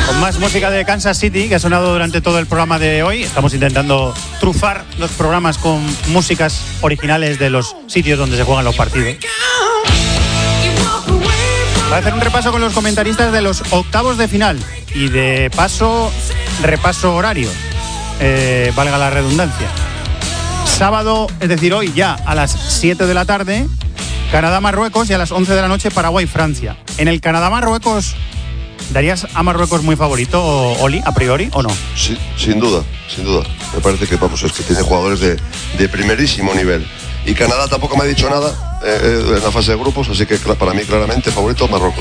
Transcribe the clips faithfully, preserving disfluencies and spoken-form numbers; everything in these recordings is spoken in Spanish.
Con más música de Kansas City que ha sonado durante todo el programa de hoy. Estamos intentando trufar los programas con músicas originales de los sitios donde se juegan los partidos. Voy a hacer un repaso con los comentaristas de los octavos de final y de paso, repaso horario, eh, valga la redundancia. Sábado, es decir, hoy ya a las siete de la tarde, Canadá-Marruecos, y a las once de la noche Paraguay-Francia. En el Canadá-Marruecos, ¿darías a Marruecos muy favorito, Oli, a priori, o no? Sí, sin duda, sin duda. Me parece que, vamos, es que tiene jugadores de, de primerísimo nivel. Y Canadá tampoco me ha dicho nada eh, en la fase de grupos, así que para mí claramente favorito Marruecos.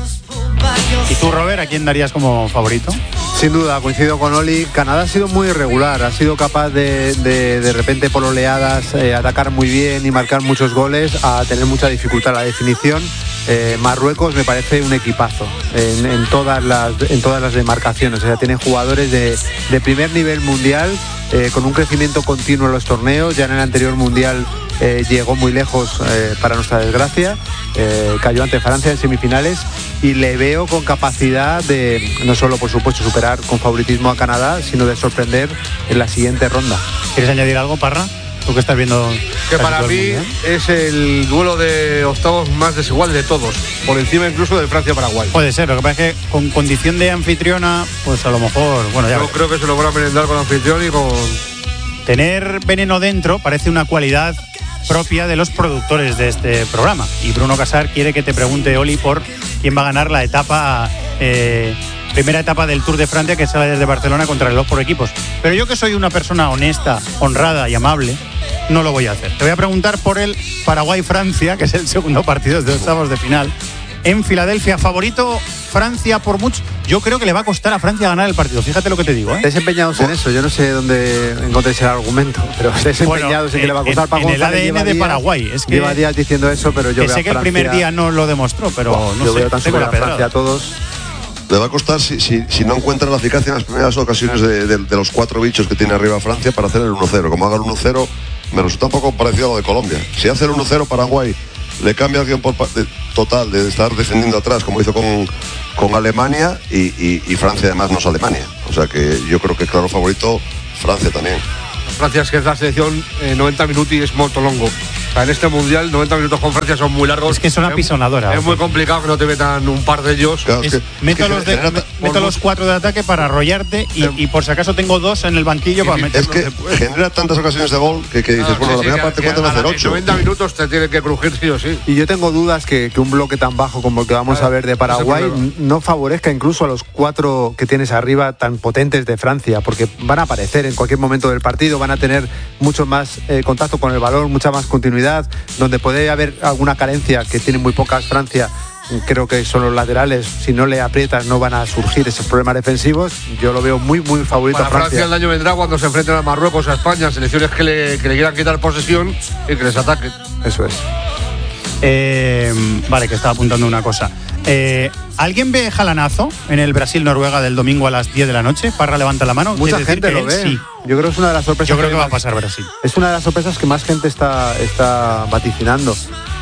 ¿Y tú, Robert, a quién darías como favorito? Sin duda, coincido con Oli. Canadá ha sido muy irregular, ha sido capaz de de, de repente por oleadas eh, atacar muy bien y marcar muchos goles, a tener mucha dificultad en la definición. Eh, Marruecos me parece un equipazo en, en, todas las, en todas las demarcaciones, o sea, tiene jugadores de, de primer nivel mundial, eh, con un crecimiento continuo en los torneos. Ya en el anterior mundial eh, llegó muy lejos, eh, para nuestra desgracia, eh, cayó ante Francia en semifinales, y le veo con capacidad de no solo, por supuesto, superar con favoritismo a Canadá, sino de sorprender en la siguiente ronda. ¿Quieres añadir algo, Parra? Tú que estás viendo... Que para mí es el duelo de octavos más desigual de todos, por encima incluso de Francia-Paraguay. Puede ser, lo que pasa es que con condición de anfitriona, pues a lo mejor... bueno, ya Yo creo que se lo van a merendar con anfitrión y con... Tener veneno dentro parece una cualidad propia de los productores de este programa. Y Bruno Casar quiere que te pregunte, Oli, por quién va a ganar la etapa... Eh, primera etapa del Tour de Francia, que sale desde Barcelona contra el reloj por equipos. Pero yo, que soy una persona honesta, honrada y amable, no lo voy a hacer. Te voy a preguntar por el Paraguay-Francia, que es el segundo partido de octavos de final, en Filadelfia. Favorito Francia por mucho. Yo creo que le va a costar a Francia ganar el partido. Fíjate lo que te digo, ¿eh? Estáis empeñados en eso. Yo no sé dónde encontréis el argumento, pero estáis bueno, empeñados en que le va a costar. En, en el A D N de días, Paraguay. Es que lleva días diciendo eso, pero yo que veo sé a que Francia, el primer día no lo demostró, pero bueno, no yo sé. veo tan Tengo la a Francia a todos. Le va a costar si, si, si no encuentran la eficacia en las primeras ocasiones de, de, de los cuatro bichos que tiene arriba Francia para hacer el uno cero. Como haga el uno cero, me resulta un poco parecido a lo de Colombia. Si hace el uno cero Paraguay, le cambia el guión por, de, total de estar defendiendo atrás, como hizo con, con Alemania, y, y, y Francia además no es Alemania. O sea que yo creo que claro favorito Francia también. Francia es que es la selección eh, noventa minutos y es molto longo. O sea, en este mundial noventa minutos con Francia son muy largos. Es que son apisonadoras. Es, es muy complicado que no te metan un par de ellos. Claro, es es, que, meto es que los, de, genera, me, meto los cuatro de ataque para arrollarte y, y por si acaso tengo dos en el banquillo para meterlos. Es que después. genera tantas ocasiones de gol que, que dices, No, bueno, sí, la sí, primera que, parte que cuenta va a hacer ocho. noventa minutos te tiene que crujir sí o sí. Y yo tengo dudas que, que un bloque tan bajo como el que vamos a, a ver de Paraguay no favorezca incluso a los cuatro que tienes arriba tan potentes de Francia, porque van a aparecer en cualquier momento del partido, van a tener mucho más eh, contacto con el balón, mucha más continuidad. Donde puede haber alguna carencia, que tiene muy pocas Francia, creo que son los laterales. Si no le aprietas no van a surgir esos problemas defensivos. Yo lo veo muy muy favorito Para a Francia. Francia el daño vendrá cuando se enfrenten a Marruecos, a España, selecciones que le, que le quieran quitar posesión y que les ataquen. Eso es. Eh, vale, que estaba apuntando una cosa. Eh, ¿Alguien ve jalanazo en el Brasil-Noruega del domingo a las diez de la noche? Parra, levanta la mano. Mucha gente lo ve. Sí. Yo creo que es una de las sorpresas. Yo creo que, que va más, a pasar Brasil. Es una de las sorpresas que más gente está, está vaticinando.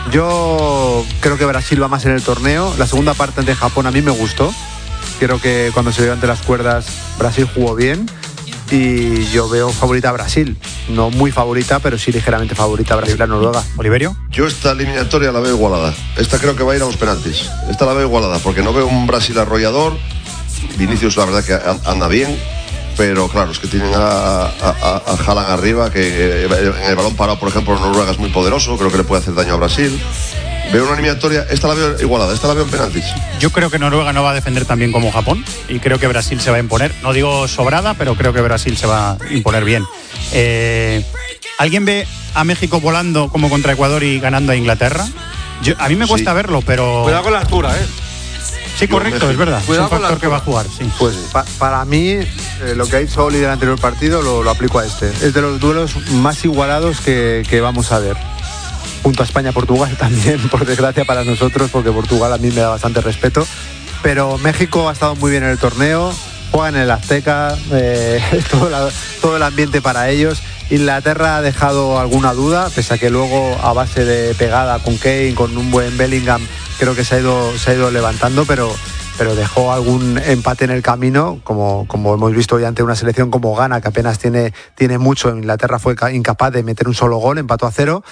Yo creo que Brasil va más en el torneo. La segunda parte ante Japón a mí me gustó. Creo que cuando se vio ante las cuerdas Brasil jugó bien. Y yo veo favorita a Brasil. No muy favorita, pero sí ligeramente favorita a Brasil a Noruega. ¿Oliverio? Yo esta eliminatoria la veo igualada. Esta creo que va a ir a los penaltis. Esta la veo igualada, porque no veo un Brasil arrollador. Vinicius la verdad que anda bien, pero claro, es que tienen a, a, a Haaland arriba, que en el balón parado, por ejemplo, Noruega es muy poderoso, creo que le puede hacer daño a Brasil. Veo una eliminatoria, esta la veo igualada, esta la veo en penaltis. Yo creo que Noruega no va a defender tan bien como Japón y creo que Brasil se va a imponer. No digo sobrada, pero creo que Brasil se va a imponer bien. Eh, ¿Alguien ve a México volando como contra Ecuador y ganando a Inglaterra? Yo, a mí me cuesta sí. verlo, pero... Cuidado con la altura, ¿eh? Sí, correcto, es verdad. Cuidado es un factor que va a jugar, sí. Pues pa, para mí, eh, lo que ha dicho Oli del anterior partido lo, lo aplico a este. Es de los duelos más igualados que, que vamos a ver. Junto a España-Portugal también, por desgracia para nosotros, porque Portugal a mí me da bastante respeto. Pero México ha estado muy bien en el torneo, juegan en el Azteca, eh, todo, la, todo el ambiente para ellos. Inglaterra ha dejado alguna duda, pese a que luego a base de pegada con Kane, con un buen Bellingham, creo que se ha ido, se ha ido levantando, pero pero dejó algún empate en el camino, como, como hemos visto hoy ante una selección como Ghana, que apenas tiene, tiene mucho. Inglaterra fue incapaz de meter un solo gol, empató a cero.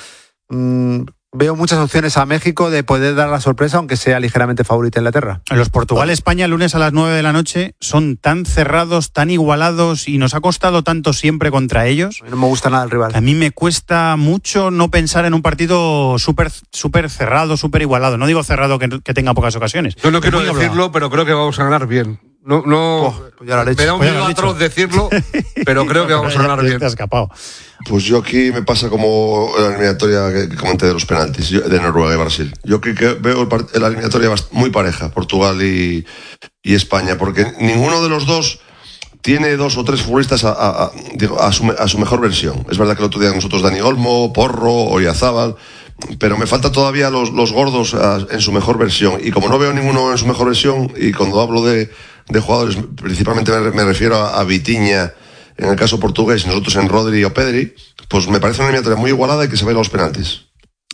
Mm, Veo muchas opciones a México de poder dar la sorpresa, aunque sea ligeramente favorita Inglaterra. Los Portugal-España, lunes a las nueve de la noche, son tan cerrados, tan igualados y nos ha costado tanto siempre contra ellos. A mí no me gusta nada el rival. A mí me cuesta mucho no pensar en un partido súper súper cerrado, súper igualado. No digo cerrado que, que tenga pocas ocasiones. Yo no quiero decirlo, pero creo que vamos a ganar bien. No, no, oh, pues ya lo he me da un pues miedo atroz decirlo, pero creo que vamos a ganar bien. Te has escapado. Pues yo aquí me pasa como la eliminatoria que, que comenté de los penaltis, yo, de Noruega y Brasil. Yo que, que veo el part, la eliminatoria muy pareja, Portugal y, y España, porque ninguno de los dos tiene dos o tres futbolistas a, a, a, digo, a, su, a su mejor versión. Es verdad que el otro día nosotros Dani Olmo, Porro, Oyarzabal, pero me falta todavía los, los gordos a, en su mejor versión. Y como no veo ninguno en su mejor versión, y cuando hablo de, de jugadores, principalmente me, me refiero a, a Vitinha, en el caso portugués, y nosotros en Rodri o Pedri, pues me parece una eliminatoria muy igualada y que se ve los penaltis.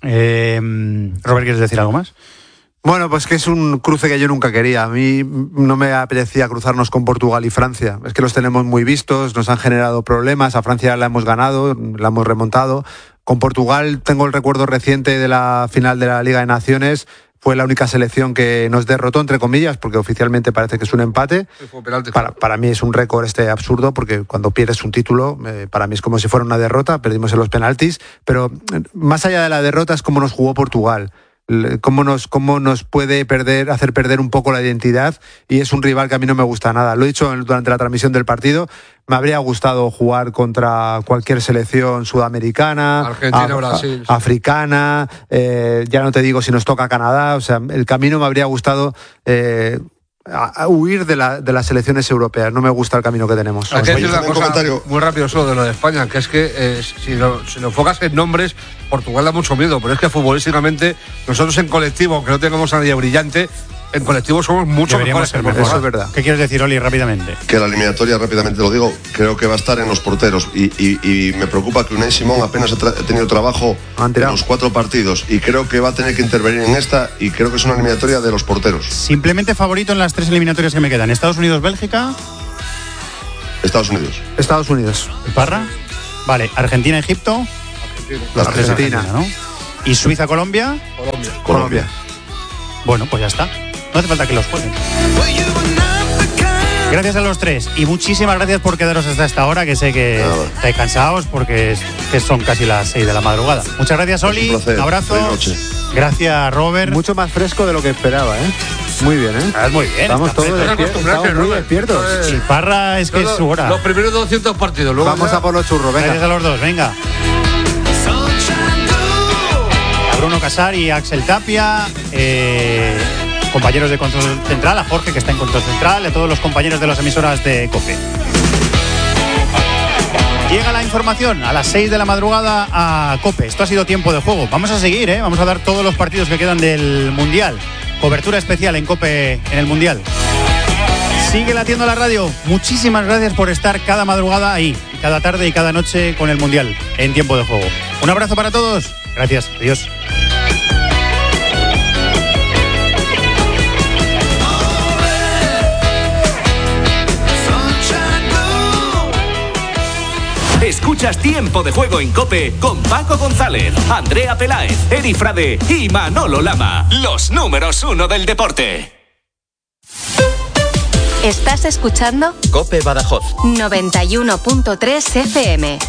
Eh, Robert, ¿quieres decir algo más? Bueno, pues que es un cruce que yo nunca quería. A mí no me apetecía cruzarnos con Portugal y Francia. Es que los tenemos muy vistos, nos han generado problemas. A Francia la hemos ganado, la hemos remontado. Con Portugal tengo el recuerdo reciente de la final de la Liga de Naciones. Fue la única selección que nos derrotó, entre comillas, porque oficialmente parece que es un empate. Para, para mí es un récord este absurdo, porque cuando pierdes un título, eh, para mí es como si fuera una derrota, perdimos en los penaltis, pero más allá de la derrota es cómo nos jugó Portugal. Cómo nos, cómo nos puede perder, hacer perder un poco la identidad, y es un rival que a mí no me gusta nada. Lo he dicho durante la transmisión del partido, me habría gustado jugar contra cualquier selección sudamericana, Argentina, af- Brasil, a- africana, eh, ya no te digo si nos toca Canadá, o sea, el camino me habría gustado eh, a, a huir de, la, de las selecciones europeas. No me gusta el camino que tenemos. Hay que decir una un cosa comentario. muy rápido solo de lo de España, que es que eh, si, lo, si lo enfocas en nombres, Portugal da mucho miedo, pero es que futbolísticamente nosotros en colectivo, aunque no tengamos a nadie brillante, en colectivo somos mucho Deberíamos mejores ser que mejores. Eso Portugal. es verdad. ¿Qué quieres decir, Oli, rápidamente? Que la eliminatoria, rápidamente lo digo, creo que va a estar en los porteros, y, y, y me preocupa que Unai Simón apenas ha, tra- ha tenido trabajo Han en tirado. los cuatro partidos, y creo que va a tener que intervenir en esta, y creo que es una eliminatoria de los porteros. Simplemente favorito en las tres eliminatorias que me quedan. Estados Unidos, Bélgica, Estados Unidos. Estados Unidos. Parra. Vale, Argentina, Egipto. Las tres. Argentina. ¿no? Y Suiza, Colombia. Colombia. Colombia. Bueno, pues ya está. No hace falta que los jueguen. Gracias a los tres y muchísimas gracias por quedaros hasta esta hora, que sé que Nada. estáis cansados porque es- que son casi las seis de la madrugada. Muchas gracias, Oli. un placer. Un abrazo. Buenas noches. Gracias, Robert. Mucho más fresco de lo que esperaba, ¿eh? Muy bien, ¿eh? Estás muy bien. Estamos estás todos fresco. despiertos, acostumbrarse, estamos muy Robert. despiertos. Y Parra es que es su hora. Los primeros doscientos partidos, luego Vamos ya- a por los churros, Gracias venga. a los dos, venga. A Bruno Casar y Axel Tapia, eh, compañeros de Control Central, a Jorge, que está en Control Central, y a todos los compañeros de las emisoras de COPE. Llega la información a las seis de la madrugada a COPE. Esto ha sido Tiempo de Juego. Vamos a seguir, ¿eh? Vamos a dar todos los partidos que quedan del Mundial. Cobertura especial en COPE en el Mundial. Sigue latiendo la radio. Muchísimas gracias por estar cada madrugada ahí, cada tarde y cada noche con el Mundial en Tiempo de Juego. Un abrazo para todos. Gracias. Adiós. Escuchas Tiempo de Juego en COPE con Paco González, Andrea Peláez, Eri Frade y Manolo Lama. Los números uno del deporte. ¿Estás escuchando? COPE Badajoz. noventa y uno punto tres F M.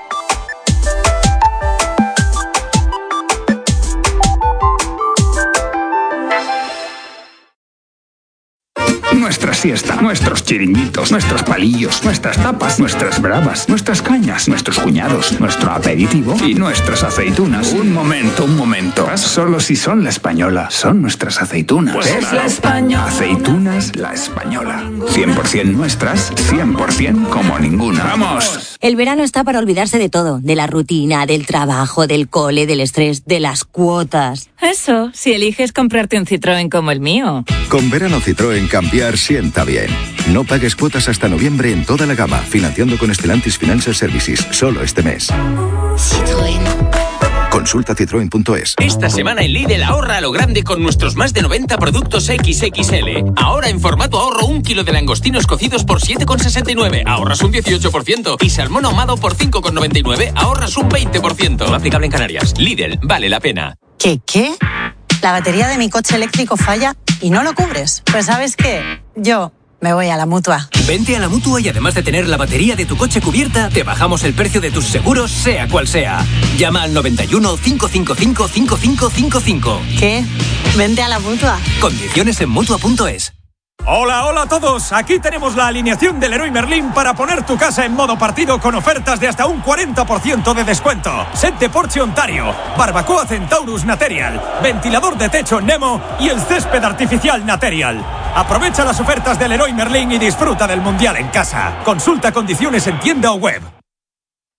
Nuestra siesta, nuestros chiringuitos, nuestros palillos, nuestras tapas, nuestras bravas, nuestras cañas, nuestros cuñados, nuestro aperitivo y nuestras aceitunas. Un momento, un momento. Solo si son la española, son nuestras aceitunas. Pues es la española. Aceitunas La Española. cien por ciento nuestras, cien por ciento como ninguna. ¡Vamos! El verano está para olvidarse de todo, de la rutina, del trabajo, del cole, del estrés, de las cuotas. Eso, si eliges comprarte un Citroën como el mío. Con verano Citroën cambiar sienta bien. No pagues cuotas hasta noviembre en toda la gama, financiando con Stellantis Financial Services, solo este mes. Citroën. Con Consulta citroen punto es. Esta semana en Lidl ahorra a lo grande con nuestros más de noventa productos equis equis ele. Ahora en formato ahorro un kilo de langostinos cocidos por siete con sesenta y nueve, ahorras un dieciocho por ciento. Y salmón ahumado por cinco con noventa y nueve, ahorras un veinte por ciento. No aplicable en Canarias. Lidl, vale la pena. ¿Qué, qué? La batería de mi coche eléctrico falla y no lo cubres. Pues ¿sabes qué? Yo me voy a la Mutua. Vente a la Mutua y además de tener la batería de tu coche cubierta, te bajamos el precio de tus seguros, sea cual sea. Llama al noventa y uno, cinco cinco cinco, cinco cinco cinco cinco. ¿Qué? Vente a la Mutua. Condiciones en Mutua punto es. Hola, hola a todos. Aquí tenemos la alineación del Leroy Merlin para poner tu casa en modo partido con ofertas de hasta un cuarenta por ciento de descuento. Set de Porsche Ontario, barbacoa Centaurus Material, ventilador de techo Nemo y el césped artificial Material. Aprovecha las ofertas del Leroy Merlin y disfruta del Mundial en casa. Consulta condiciones en tienda o web.